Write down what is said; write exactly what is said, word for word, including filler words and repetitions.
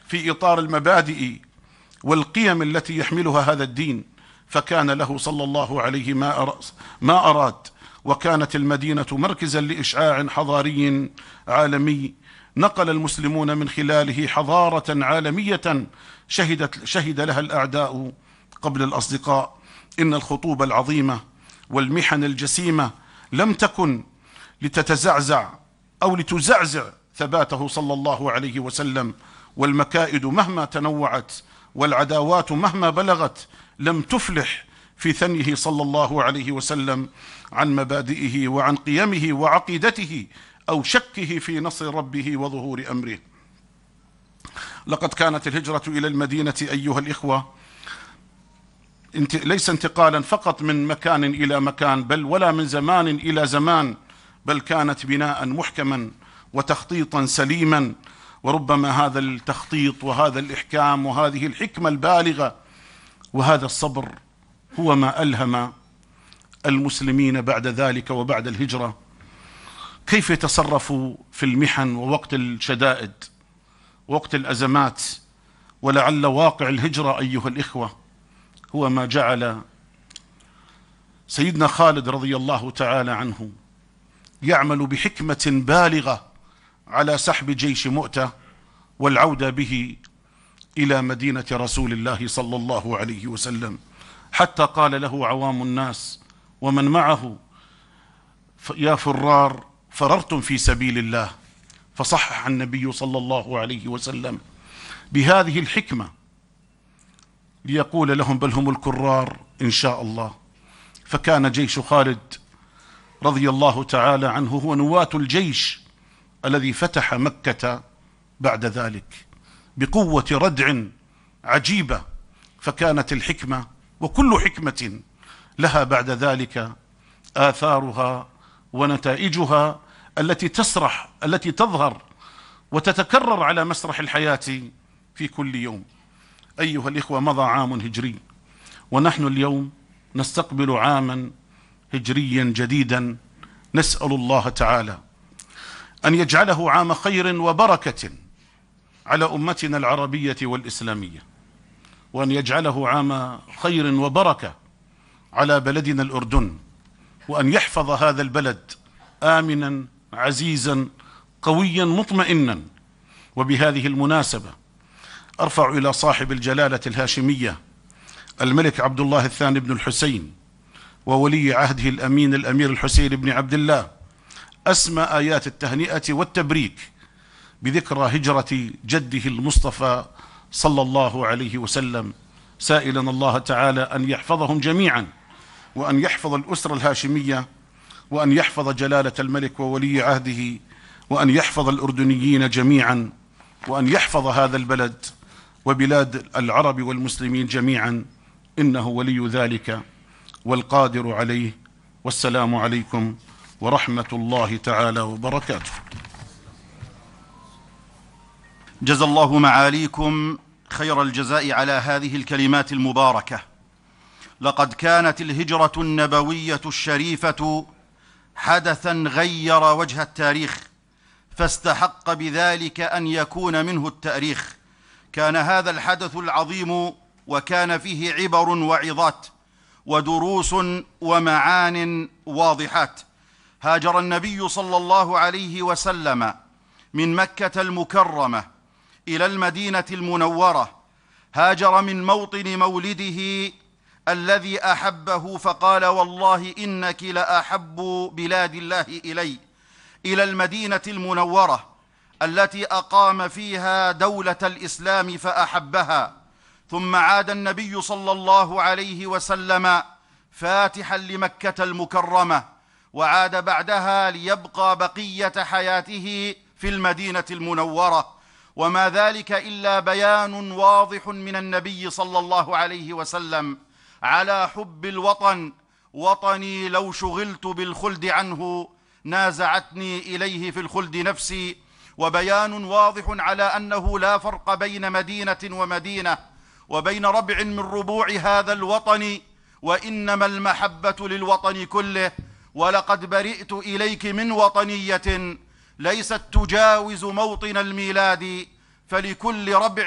في إطار المبادئ والقيم التي يحملها هذا الدين، فكان له صلى الله عليه ما أراد، وكانت المدينة مركزا لإشعاع حضاري عالمي نقل المسلمون من خلاله حضارة عالمية شهدت شهد لها الأعداء قبل الأصدقاء. إن الخطوب العظيمة والمحن الجسيمة لم تكن لتتزعزع أو لتزعزع ثباته صلى الله عليه وسلم، والمكائد مهما تنوعت والعداوات مهما بلغت لم تفلح في ثنيه صلى الله عليه وسلم عن مبادئه وعن قيمه وعقيدته أو شكه في نصر ربه وظهور أمره. لقد كانت الهجرة إلى المدينة أيها الإخوة ليس انتقالا فقط من مكان إلى مكان، بل ولا من زمان إلى زمان، بل كانت بناء محكما وتخطيطا سليما. وربما هذا التخطيط وهذا الإحكام وهذه الحكمة البالغة وهذا الصبر هو ما ألهم المسلمين بعد ذلك وبعد الهجرة كيف يتصرفوا في المحن ووقت الشدائد ووقت الأزمات. ولعل واقع الهجرة أيها الإخوة هو ما جعل سيدنا خالد رضي الله تعالى عنه يعمل بحكمة بالغة على سحب جيش مؤتة والعودة به إلى مدينة رسول الله صلى الله عليه وسلم، حتى قال له عوام الناس ومن معه: يا فرار فررتم في سبيل الله. فصحح النبي صلى الله عليه وسلم بهذه الحكمة ليقول لهم: بل هم الكرار إن شاء الله. فكان جيش خالد رضي الله تعالى عنه هو نواة الجيش الذي فتح مكة بعد ذلك بقوة ردع عجيبة. فكانت الحكمة وكل حكمة لها بعد ذلك آثارها ونتائجها التي تسرح التي تظهر وتتكرر على مسرح الحياة في كل يوم. أيها الإخوة، مضى عام هجري ونحن اليوم نستقبل عاما هجريا جديدا، نسأل الله تعالى أن يجعله عام خير وبركة على أمتنا العربية والإسلامية، وأن يجعله عام خير وبركة على بلدنا الأردن، وأن يحفظ هذا البلد آمنا عزيزا قويا مطمئنا. وبهذه المناسبة أرفع إلى صاحب الجلالة الهاشمية الملك عبد الله الثاني بن الحسين وولي عهده الأمين الأمير الحسين بن عبد الله أسمى آيات التهنئة والتبريك بذكرى هجرة جده المصطفى صلى الله عليه وسلم، سائلا الله تعالى أن يحفظهم جميعا، وأن يحفظ الأسرة الهاشمية، وأن يحفظ جلالة الملك وولي عهده، وأن يحفظ الأردنيين جميعا، وأن يحفظ هذا البلد وبلاد العرب والمسلمين جميعا، إنه ولي ذلك والقادر عليه. والسلام عليكم ورحمة الله تعالى وبركاته. جزا الله معاليكم خير الجزاء على هذه الكلمات المباركة. لقد كانت الهجرة النبوية الشريفة حدثا غير وجه التاريخ، فاستحق بذلك أن يكون منه التأريخ. كان هذا الحدث العظيم وكان فيه عبر وعظات ودروس ومعان واضحات. هاجر النبي صلى الله عليه وسلم من مكة المكرمة إلى المدينة المنورة، هاجر من موطن مولده الذي أحبه فقال: والله إنك لأحب بلاد الله إلي، إلى المدينة المنورة التي أقام فيها دولة الإسلام فأحبها. ثم عاد النبي صلى الله عليه وسلم فاتحا لمكة المكرمة، وعاد بعدها ليبقى بقية حياته في المدينة المنورة. وما ذلك إلا بيان واضح من النبي صلى الله عليه وسلم على حب الوطن. وطني لو شغلت بالخلد عنه نازعتني إليه في الخلد نفسي. وبيان واضح على أنه لا فرق بين مدينة ومدينة وبين ربع من ربوع هذا الوطن، وإنما المحبة للوطن كله. ولقد برئت إليك من وطنية ليست تجاوز موطن الميلاد، فلكل ربع